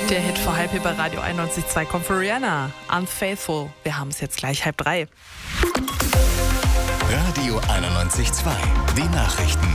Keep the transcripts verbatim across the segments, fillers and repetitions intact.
Der Hit vor halb hier bei Radio einundneunzig Komma zwei kommt für Rihanna. Unfaithful. Wir haben es jetzt gleich halb drei. Radio einundneunzig Komma zwei. Die Nachrichten.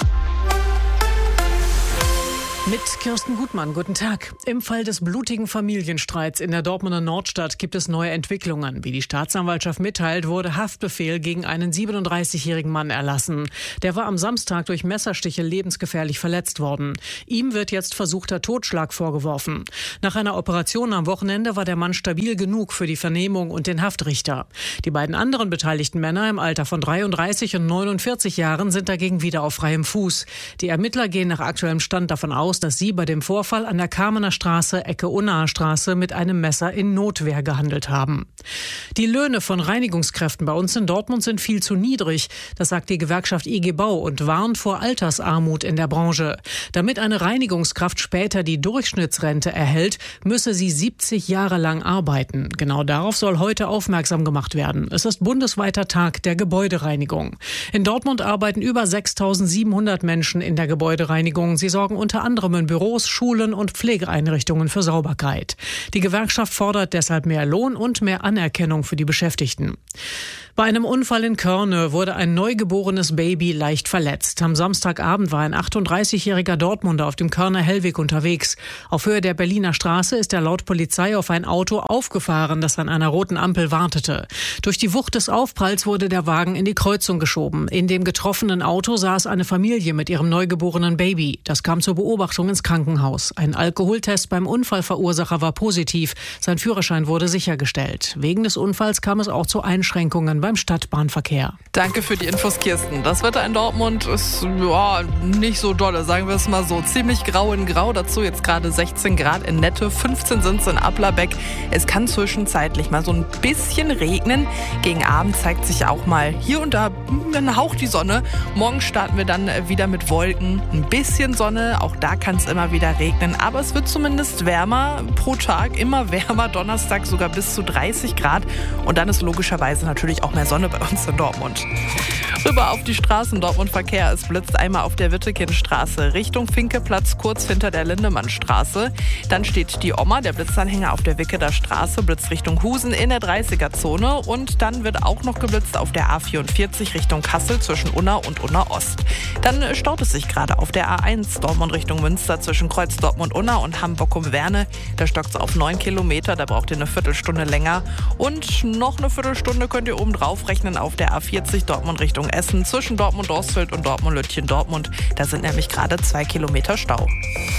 Mit Kirsten Gutmann, guten Tag. Im Fall des blutigen Familienstreits in der Dortmunder Nordstadt gibt es neue Entwicklungen. Wie die Staatsanwaltschaft mitteilt, wurde Haftbefehl gegen einen siebenunddreißigjährigen Mann erlassen. Der war am Samstag durch Messerstiche lebensgefährlich verletzt worden. Ihm wird jetzt versuchter Totschlag vorgeworfen. Nach einer Operation am Wochenende war der Mann stabil genug für die Vernehmung und den Haftrichter. Die beiden anderen beteiligten Männer im Alter von dreiunddreißig und neunundvierzig Jahren sind dagegen wieder auf freiem Fuß. Die Ermittler gehen nach aktuellem Stand davon aus, dass sie bei dem Vorfall an der Kamener Straße, Ecke Unnaher Straße, mit einem Messer in Notwehr gehandelt haben. Die Löhne von Reinigungskräften bei uns in Dortmund sind viel zu niedrig. Das sagt die Gewerkschaft I G Bau und warnt vor Altersarmut in der Branche. Damit eine Reinigungskraft später die Durchschnittsrente erhält, müsse sie siebzig Jahre lang arbeiten. Genau darauf soll heute aufmerksam gemacht werden. Es ist bundesweiter Tag der Gebäudereinigung. In Dortmund arbeiten über sechstausendsiebenhundert Menschen in der Gebäudereinigung. Sie sorgen unter anderem in Büros, Schulen und Pflegeeinrichtungen für Sauberkeit. Die Gewerkschaft fordert deshalb mehr Lohn und mehr Anerkennung für die Beschäftigten. Bei einem Unfall in Körne wurde ein neugeborenes Baby leicht verletzt. Am Samstagabend war ein achtunddreißigjähriger Dortmunder auf dem Körner Hellweg unterwegs. Auf Höhe der Berliner Straße ist er laut Polizei auf ein Auto aufgefahren, das an einer roten Ampel wartete. Durch die Wucht des Aufpralls wurde der Wagen in die Kreuzung geschoben. In dem getroffenen Auto saß eine Familie mit ihrem neugeborenen Baby. Das kam zur Beobachtung ins Krankenhaus. Ein Alkoholtest beim Unfallverursacher war positiv. Sein Führerschein wurde sichergestellt. Wegen des Unfalls kam es auch zu Einschränkungen beim Stadtbahnverkehr. Danke für die Infos, Kirsten. Das Wetter in Dortmund ist ja, nicht so dolle, sagen wir es mal so. Ziemlich grau in grau, dazu jetzt gerade sechzehn Grad in Nette, fünfzehn sind es in Applerbeck. Es kann zwischenzeitlich mal so ein bisschen regnen. Gegen Abend zeigt sich auch mal hier und da ein Hauch die Sonne. Morgen starten wir dann wieder mit Wolken, ein bisschen Sonne, auch da kann es immer wieder regnen. Aber es wird zumindest wärmer pro Tag, immer wärmer, Donnerstag sogar bis zu dreißig Grad. Und dann ist logischerweise natürlich auch mehr Sonne bei uns in Dortmund. Rüber auf die Straßen, Dortmund-Verkehr. Es blitzt einmal auf der Wittekindstraße Richtung Finkeplatz, kurz hinter der Lindemannstraße. Dann steht die Oma, der Blitzanhänger auf der Wicketer Straße, blitzt Richtung Husen in der dreißiger-Zone. Und dann wird auch noch geblitzt auf der A vierundvierzig Richtung Kassel zwischen Unna und Unna Ost. Dann staut es sich gerade auf der A eins Dortmund Richtung Münster zwischen Kreuz Dortmund-Unna und Hamm-Bockum-Werne. Da stockt es auf neun Kilometer, da braucht ihr eine Viertelstunde länger. Und noch eine Viertelstunde könnt ihr oben drauf rechnen auf der A vierzig Dortmund Richtung Essen zwischen Dortmund-Dorsfeld und Dortmund-Lütchen-Dortmund. Da sind nämlich gerade zwei Kilometer Stau.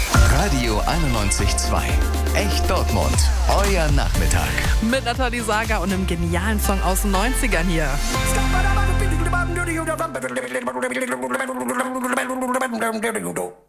Radio einundneunzig Komma zwei. Echt Dortmund. Euer Nachmittag. Mit Nathalie Sager und einem genialen Song aus den neunzigern hier. Do